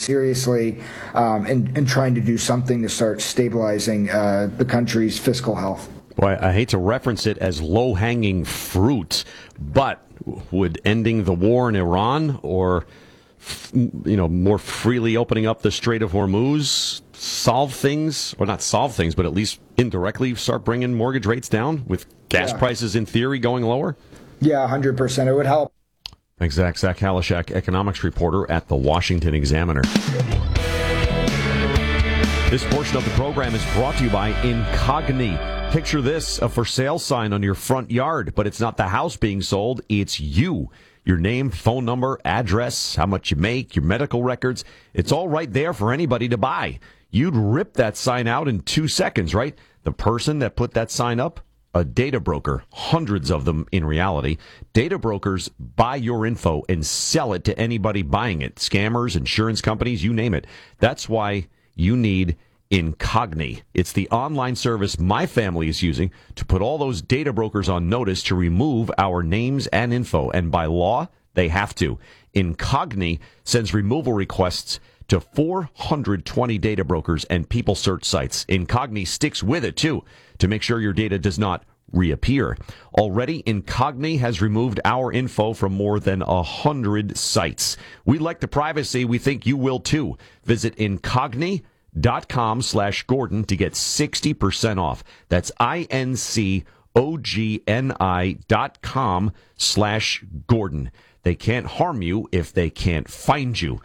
seriously and trying to do something to start stabilizing the country's fiscal health. Boy, I hate to reference it as low-hanging fruit, but would ending the war in Iran or more freely opening up the Strait of Hormuz solve things, or not solve things, but at least indirectly start bringing mortgage rates down with gas prices in theory going lower? Yeah, 100%. It would help. Thanks, Zach. Zach Halashak, economics reporter at the Washington Examiner. This portion of the program is brought to you by Incogni. Picture this, a for sale sign on your front yard, but it's not the house being sold, it's you. Your name, phone number, address, how much you make, your medical records. It's all right there for anybody to buy. You'd rip that sign out in 2 seconds, right? The person that put that sign up, a data broker, hundreds of them in reality. Data brokers buy your info and sell it to anybody buying it. Scammers, insurance companies, you name it. That's why you need Incogni. It's the online service my family is using to put all those data brokers on notice to remove our names and info. And by law, they have to. Incogni sends removal requests to 420 data brokers and people search sites. Incogni sticks with it, too, to make sure your data does not reappear. Already, Incogni has removed our info from more than 100 sites. We like the privacy. We think you will, too. Visit Incogni.com/Gordon to get 60% off. That's INCOGNI.com/Gordon. They can't harm you if they can't find you.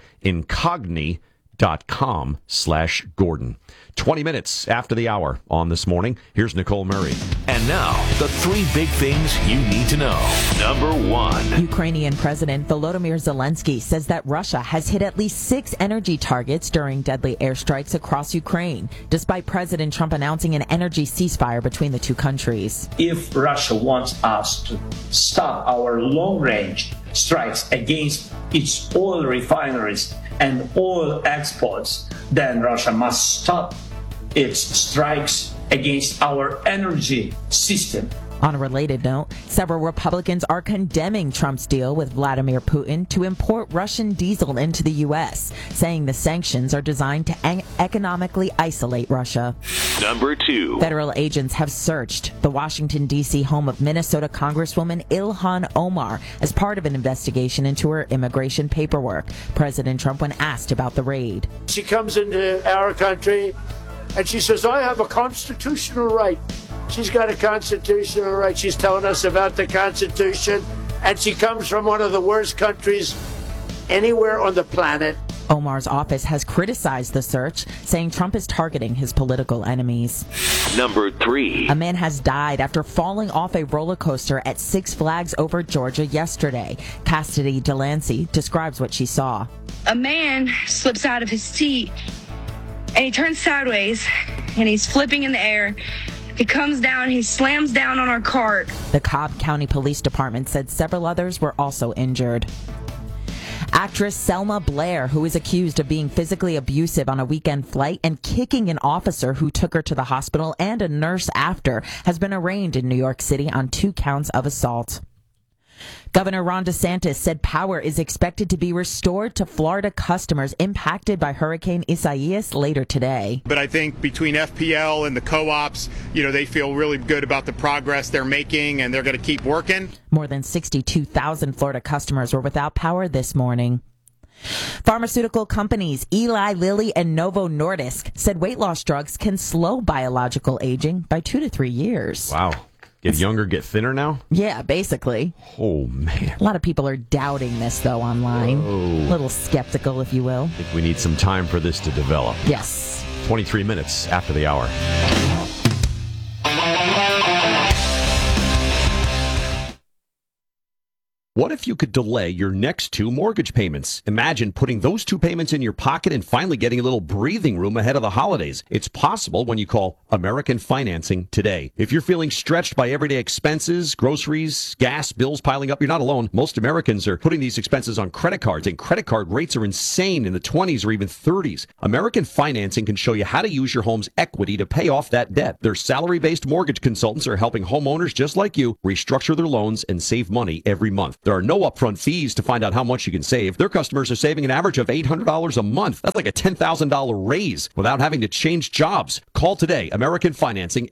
Incogni.com/Gordon. 20 minutes after the hour on This Morning. Here's Nicole Murray. And now, the 3 big things you need to know. Number 1. Ukrainian President Volodymyr Zelensky says that Russia has hit at least 6 energy targets during deadly airstrikes across Ukraine, despite President Trump announcing an energy ceasefire between the two countries. If Russia wants us to stop our long-range strikes against its oil refineries and oil exports, then Russia must stop its strikes against our energy system. On a related note, several Republicans are condemning Trump's deal with Vladimir Putin to import Russian diesel into the U.S., saying the sanctions are designed to economically isolate Russia. Number 2. Federal agents have searched the Washington, D.C. home of Minnesota Congresswoman Ilhan Omar as part of an investigation into her immigration paperwork. President Trump, when asked about the raid. She comes into our country and she says, I have a constitutional right. She's got a constitutional right. She's telling us about the Constitution, and she comes from one of the worst countries anywhere on the planet. Omar's office has criticized the search, saying Trump is targeting his political enemies. Number 3. A man has died after falling off a roller coaster at Six Flags over Georgia yesterday. Cassidy Delancey describes what she saw. A man slips out of his seat, and he turns sideways, and he's flipping in the air. He comes down, he slams down on our cart. The Cobb County Police Department said several others were also injured. Actress Selma Blair, who is accused of being physically abusive on a weekend flight and kicking an officer who took her to the hospital and a nurse after, has been arraigned in New York City on 2 counts of assault. Governor Ron DeSantis said power is expected to be restored to Florida customers impacted by Hurricane Isaias later today. But I think between FPL and the co-ops, they feel really good about the progress they're making, and they're going to keep working. More than 62,000 Florida customers were without power this morning. Pharmaceutical companies Eli Lilly and Novo Nordisk said weight loss drugs can slow biological aging by 2 to 3 years. Wow. Get younger, get thinner now? Yeah, basically. Oh, man. A lot of people are doubting this, though, online. A little skeptical, if you will. I think we need some time for this to develop. Yes. 23 minutes after the hour. What if you could delay your next 2 mortgage payments? Imagine putting those 2 payments in your pocket and finally getting a little breathing room ahead of the holidays. It's possible when you call American Financing today. If you're feeling stretched by everyday expenses, groceries, gas, bills piling up, you're not alone. Most Americans are putting these expenses on credit cards, and credit card rates are insane in the 20s or even 30s. American Financing can show you how to use your home's equity to pay off that debt. Their salary-based mortgage consultants are helping homeowners just like you restructure their loans and save money every month. There are no upfront fees to find out how much you can save. Their customers are saving an average of $800 a month. That's like a $10,000 raise without having to change jobs. Call today. American Financing,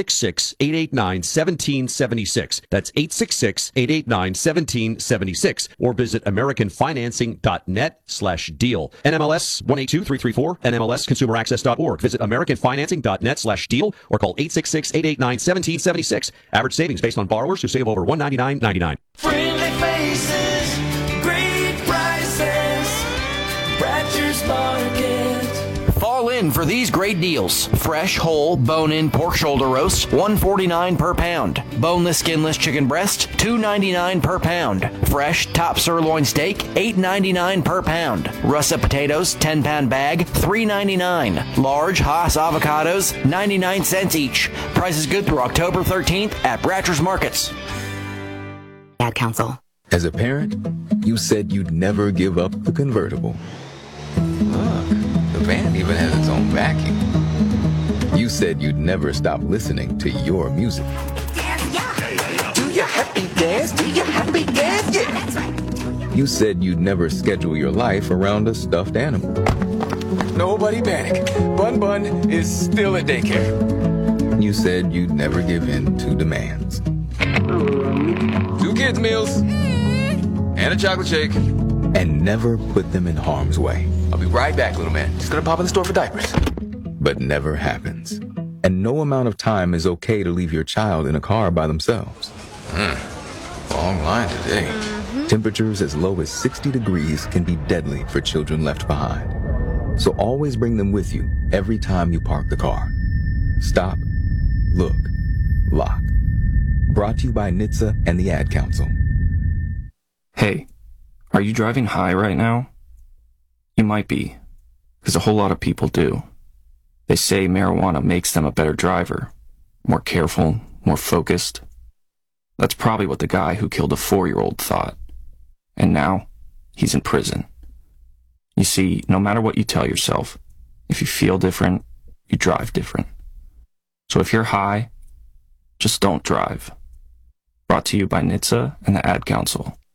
866-889-1776. That's 866-889-1776. Or visit AmericanFinancing.net/deal. NMLS 182334, NMLSConsumerAccess.org. Visit AmericanFinancing.net/deal or call 866-889-1776. Average savings based on borrowers who save over $199.99. Friendly faces, great prices, Bratcher's Market. Fall in for these great deals. Fresh, whole, bone-in pork shoulder roast, $1.49 per pound. Boneless, skinless chicken breast, $2.99 per pound. Fresh top sirloin steak, $8.99 per pound. Russet potatoes, 10-pound bag, $3.99. Large Haas avocados, 99 cents each. Price is good through October 13th at Bratcher's Markets. Ad Council. As a parent, you said you'd never give up the convertible. Look, the van even has its own vacuum. You said you'd never stop listening to your music. Do your happy dance, do your happy dance, yeah. That's right. You said you'd never schedule your life around a stuffed animal. Nobody panic. Bun Bun is still at daycare. You said you'd never give in to demands. 2 kids' meals and a chocolate shake. And never put them in harm's way. I'll be right back, little man. Just gonna pop in the store for diapers. But never happens. And no amount of time is okay to leave your child in a car by themselves. Long line today. Temperatures as low as 60 degrees can be deadly for children left behind. So always bring them with you every time you park the car. Stop, look, lock. Brought to you by NHTSA and the Ad Council. Hey, are you driving high right now? You might be, because a whole lot of people do. They say marijuana makes them a better driver, more careful, more focused. That's probably what the guy who killed a 4-year-old thought. And now, he's in prison. You see, no matter what you tell yourself, if you feel different, you drive different. So if you're high, just don't drive. Brought to you by NHTSA and the Ad Council.